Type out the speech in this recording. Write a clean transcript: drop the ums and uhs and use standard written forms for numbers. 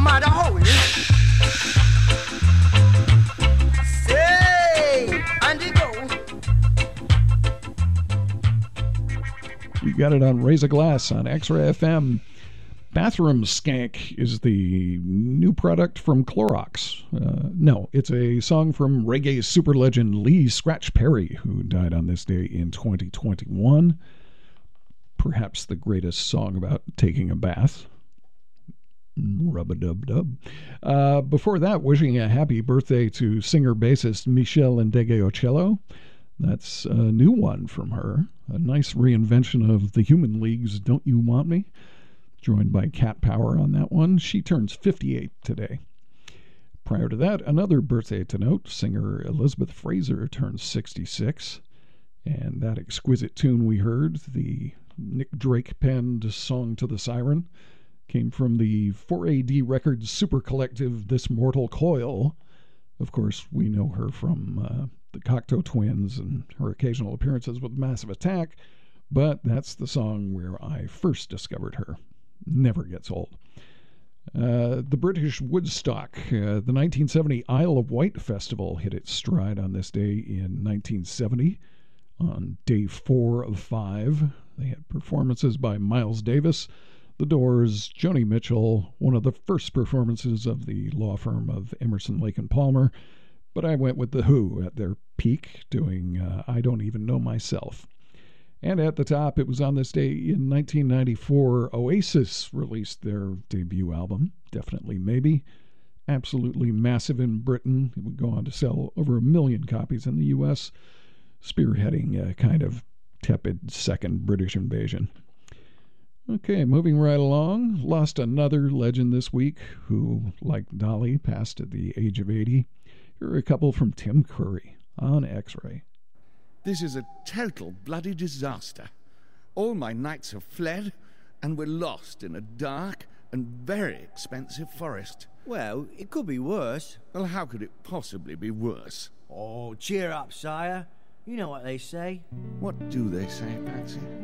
matter how it is. Say, and it go. You got it on Raise a Glass on X-Ray FM. Bathroom Skank is the new product from Clorox. No, it's a song from reggae super legend Lee Scratch Perry, who died on this day in 2021. Perhaps the greatest song about taking a bath. Rub-a-dub-dub. Before that, wishing a happy birthday to singer-bassist Michelle Ndegeocello. That's a new one from her. A nice reinvention of the Human League's Don't You Want Me? Joined by Cat Power on that one. She turns 58 today. Prior to that, another birthday to note. Singer Elizabeth Fraser turns 66. And that exquisite tune we heard, the Nick Drake penned Song to the Siren, came from the 4AD Records super collective This Mortal Coil. Of course, we know her from the Cocteau Twins and her occasional appearances with Massive Attack, but that's the song where I first discovered her. Never gets old. The British Woodstock, the 1970 Isle of Wight Festival hit its stride on this day in 1970. On day 4 of 5, they had performances by Miles Davis, The Doors, Joni Mitchell, one of the first performances of the law firm of Emerson, Lake and Palmer, but I went with The Who at their peak, doing I Don't Even Know Myself. And at the top, it was on this day in 1994, Oasis released their debut album, Definitely Maybe. Absolutely massive in Britain. It would go on to sell over 1 million copies in the U.S., spearheading a kind of tepid second British invasion. Okay, moving right along. Lost another legend this week who, like Dolly, passed at the age of 80. Here are a couple from Tim Curry on X-Ray. This is a total bloody disaster. All my knights have fled, and we're lost in a dark and very expensive forest. Well, it could be worse. Well, how could it possibly be worse? Oh, cheer up, sire. You know what they say. What do they say, Patsy?